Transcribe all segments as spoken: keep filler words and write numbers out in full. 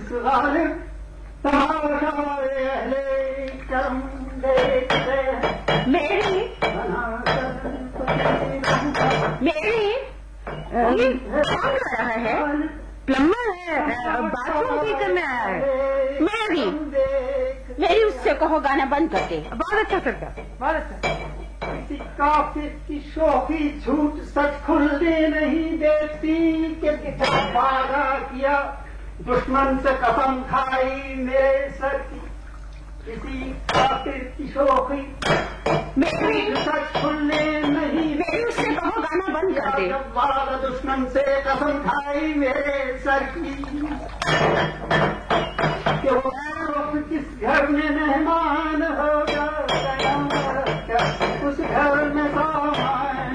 इस गालिब तमाशाए अहले करम देखते मेरी मेरी ये कौन गा रहा है? प्लम्बर है, बाथरूम ठीक करना है। मेरी मेरी उससे कहो गाना बंद कर दे। बहुत अच्छा करता, बहुत अच्छा। किसी काफिर की शोखी झूठ सच खुलने नहीं देती कि कितना वादा किया दुश्मन से कसम खाई मेरे सर की। किसी काफिर की शोखी मेरी सच खुलने नहीं मेरी उससे कहो गाना बंद कर दे। वादा दुश्मन से कसम खाई मेरे सर की कि वो किस घर में मेहमान होगा उस घर में सामान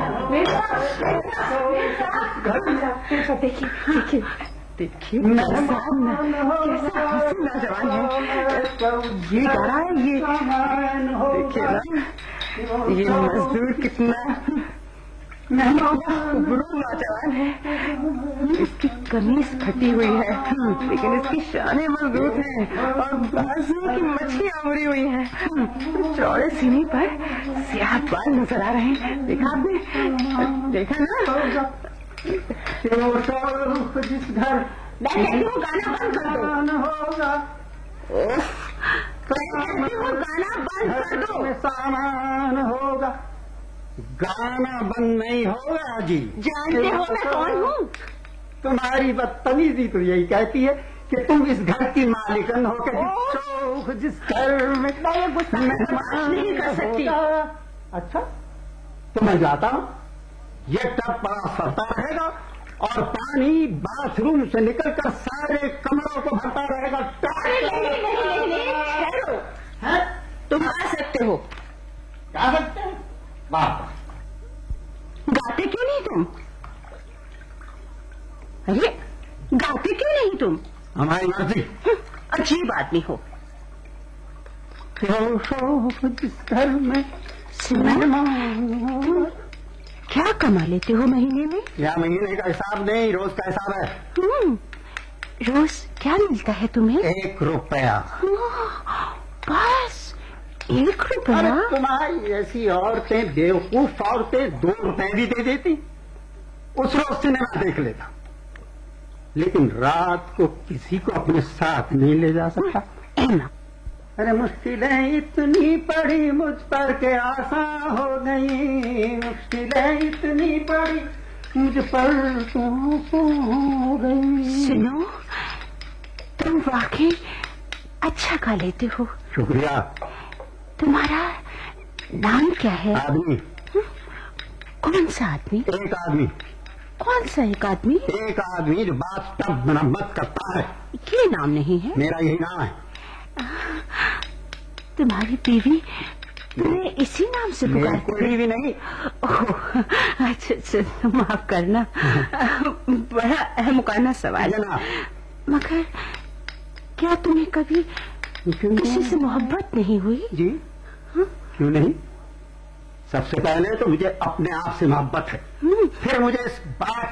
देखिए देखिए देखिए मेहमान कैसा हसीन नौजवान है। ये गा रहा है, ये देखिए ना, ये मजदूर कितना उबरू नौजवान है। इसकी कमीज फटी हुई है लेकिन इसकी शानें मजबूत हैं और बाजुओं की मछलियां उमड़ी हुई है। चौड़े सीने पर स्याह बाल नजर आ रहे हैं। देखा आपने? देखा ना? जिस घर मैं कहती हूँ गाना बंद कर दो। होगा मैं कहती हूँ गाना बंद कर दो। सामान होगा। गाना बंद नहीं होगा जी। जानते हो मैं कौन हूँ? तुम्हारी बदतमीजी तो यही कहती है कि तुम इस घर की मालिकन हो के जिस घर में मैं ये गुस्सा नहीं कर सकती। अच्छा तो मैं जाता हूँ। ये टब बड़ा सस्ता रहेगा और पानी बाथरूम से निकलकर सारे कमरों को भरता रहेगा। नहीं नहीं नहीं नहीं ठहरो, है तुम आ सकते हो। गा सकते हैं? वाह, गाते क्यों नहीं तुम? अरे गाते क्यों नहीं तुम? हमारी मर्जी। अजीब आदमी हो। जिस घर में तुम क्या कमा लेते हो महीने में? या महीने का हिसाब नहीं, रोज का हिसाब है। हम्म, रोज क्या मिलता है तुम्हें? एक रुपया। बस एक रुपया? तुम्हारी ऐसी औरतें, बेवकूफ औरतें दो रुपए भी दे देती। उस रोज सिनेमा देख लेता, लेकिन रात को किसी को अपने साथ नहीं ले जा सकता। अरे मुश्किलें इतनी पड़ी मुझ पर के आसान हो गई। मुश्किलें इतनी पड़ी मुझ पर हो गई। सुनो, तुम वाकई अच्छा गा लेते हो। शुक्रिया। तुम्हारा नाम क्या है? आदमी। कौन सा आदमी? एक आदमी। कौन सा एक आदमी? एक आदमी जो बात तब मरम्मत करता है। ये नाम नहीं है? मेरा यही नाम है। तुम्हारी बीवी तुम्हें इसी नाम से पुकारती? कोई भी नहीं। ओह, अच्छा अच्छा, माफ करना, बड़ा अहमकाना सवाल है। मगर क्या तुम्हें कभी किसी से मोहब्बत नहीं हुई? जी हा? क्यों नहीं? सबसे पहले तो मुझे अपने आप से मोहब्बत है, फिर मुझे इस बात